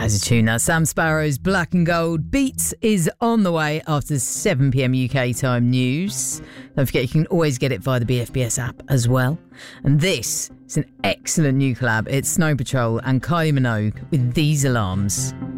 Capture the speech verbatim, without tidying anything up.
As a tune, Sam Sparrow's Black and Gold. Beats is on the way after seven p.m. U K time news. Don't forget you can always get it via the B F B S app as well. And this is an excellent new collab. It's Snow Patrol and Kylie Minogue with These Alarms.